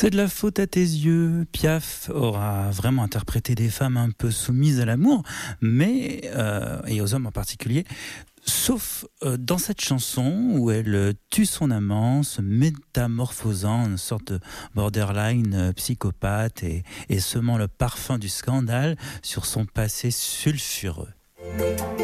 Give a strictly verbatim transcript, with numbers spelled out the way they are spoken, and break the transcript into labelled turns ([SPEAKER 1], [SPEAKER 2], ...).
[SPEAKER 1] C'est de la faute à tes yeux. Piaf aura vraiment interprété des femmes un peu soumises à l'amour, mais euh, et aux hommes en particulier. Sauf euh, dans cette chanson où elle euh, tue son amant, se métamorphosant en une sorte de borderline euh, psychopathe et, et semant le parfum du scandale sur son passé sulfureux.